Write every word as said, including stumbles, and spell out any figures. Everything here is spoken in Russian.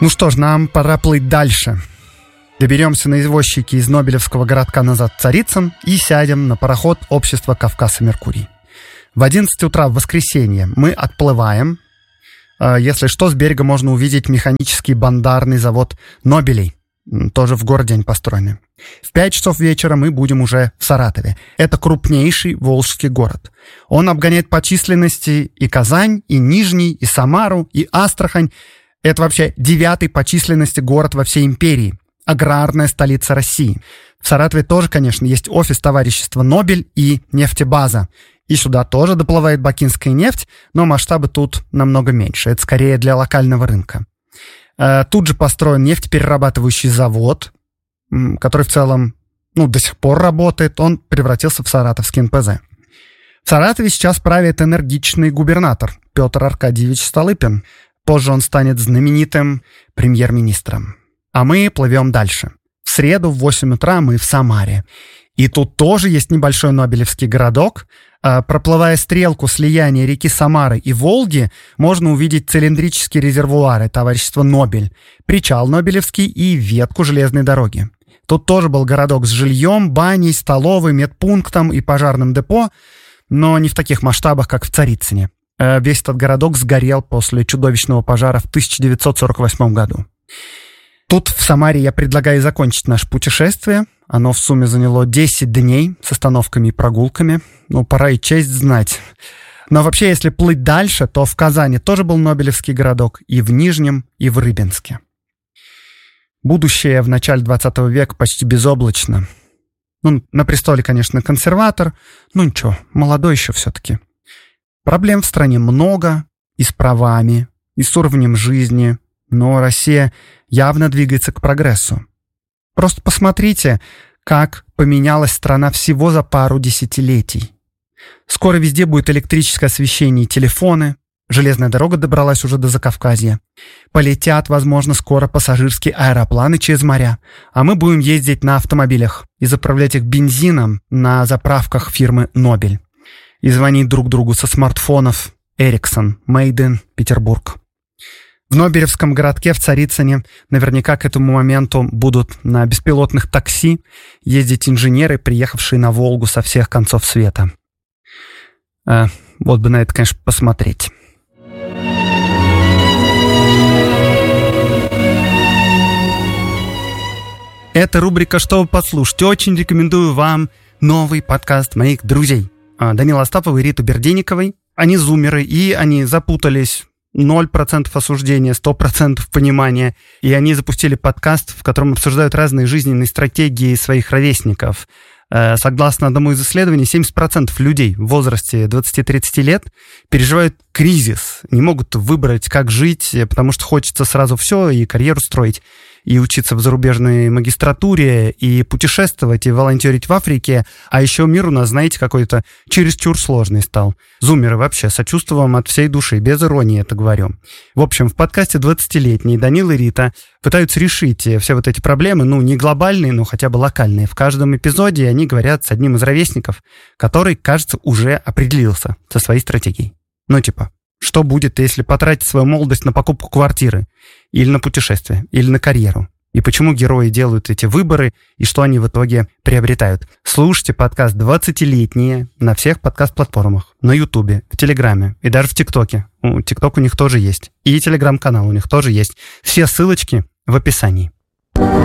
Ну что ж, нам пора плыть дальше. Доберемся на извозчике из Нобелевского городка назад в Царицын и сядем на пароход общества «Кавказ и Меркурий». В одиннадцать утра в воскресенье мы отплываем. Если что, с берега можно увидеть механический бандарный завод «Нобелей». Тоже в городе они построены. В пять часов вечера мы будем уже в Саратове. Это крупнейший волжский город. Он обгоняет по численности и Казань, и Нижний, и Самару, и Астрахань. Это вообще девятый по численности город во всей империи. Аграрная столица России. В Саратове тоже, конечно, есть офис товарищества «Нобель» и нефтебаза. И сюда тоже доплывает бакинская нефть, но масштабы тут намного меньше. Это скорее для локального рынка. Тут же построен нефтеперерабатывающий завод, который в целом ну, до сих пор работает. Он превратился в саратовский эн пэ зэ. В Саратове сейчас правит энергичный губернатор Петр Аркадьевич Столыпин. Позже он станет знаменитым премьер-министром. А мы плывем дальше. В среду в восемь утра мы в Самаре. И тут тоже есть небольшой нобелевский городок. Проплывая стрелку слияния реки Самары и Волги, можно увидеть цилиндрические резервуары товарищества «Нобель», причал Нобелевский и ветку железной дороги. Тут тоже был городок с жильем, баней, столовой, медпунктом и пожарным депо, но не в таких масштабах, как в Царицыне. Весь этот городок сгорел после чудовищного пожара в тысяча девятьсот сорок восьмом году. Тут, в Самаре, я предлагаю закончить наше путешествие. Оно в сумме заняло десять дней с остановками и прогулками. Ну, пора и честь знать. Но вообще, если плыть дальше, то в Казани тоже был Нобелевский городок, и в Нижнем, и в Рыбинске. Будущее в начале двадцатого века почти безоблачно. Ну, на престоле, конечно, консерватор. Ну ничего, молодой еще все-таки. Проблем в стране много, и с правами, и с уровнем жизни. Но Россия явно двигается к прогрессу. Просто посмотрите, как поменялась страна всего за пару десятилетий. Скоро везде будет электрическое освещение и телефоны. Железная дорога добралась уже до Закавказья. Полетят, возможно, скоро пассажирские аэропланы через моря. А мы будем ездить на автомобилях и заправлять их бензином на заправках фирмы «Нобель». И звонить друг другу со смартфонов «Эриксон», «Made in Петербург». В Нобелевском городке в Царицыне наверняка к этому моменту будут на беспилотных такси ездить инженеры, приехавшие на Волгу со всех концов света. Э, вот бы на это, конечно, посмотреть. Это рубрика «Что вы послушать?». Очень рекомендую вам новый подкаст моих друзей. Данила Остапова и Риту Берденниковой. Они зумеры, и они запутались. ноль процентов осуждения, сто процентов понимания. И они запустили подкаст, в котором обсуждают разные жизненные стратегии своих ровесников. Согласно одному из исследований, семьдесят процентов людей в возрасте двадцати-тридцати лет переживают кризис, не могут выбрать, как жить, потому что хочется сразу все, и карьеру строить, и учиться в зарубежной магистратуре, и путешествовать, и волонтерить в Африке. А еще мир у нас, знаете, какой-то чересчур сложный стал. Зумеры вообще, сочувствую вам от всей души, без иронии это говорю. В общем, в подкасте двадцатилетние Данила и Рита пытаются решить все вот эти проблемы, ну, не глобальные, но хотя бы локальные. В каждом эпизоде они говорят с одним из ровесников, который, кажется, уже определился со своей стратегией. Ну, типа, что будет, если потратить свою молодость на покупку квартиры, или на путешествие, или на карьеру? И почему герои делают эти выборы, и что они в итоге приобретают? Слушайте подкаст «двадцатилетние» на всех подкаст-платформах, на Ютубе, в Телеграме и даже в ТикТоке. ТикТок у них тоже есть. И Телеграм-канал у них тоже есть. Все ссылочки в описании.